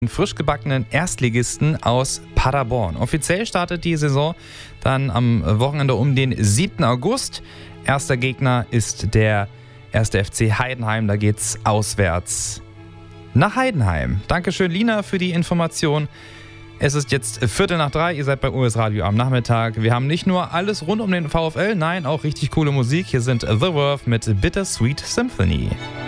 frisch gebackenen Erstligisten aus Paderborn. Offiziell startet die Saison dann am Wochenende um den 7. August. Erster Gegner ist der 1. FC Heidenheim. Da geht's auswärts nach Heidenheim. Dankeschön, Lina, für die Information. Es ist jetzt 2:45, ihr seid bei US Radio am Nachmittag. Wir haben nicht nur alles rund um den VfL, nein, auch richtig coole Musik. Hier sind The Verve mit Bittersweet Symphony.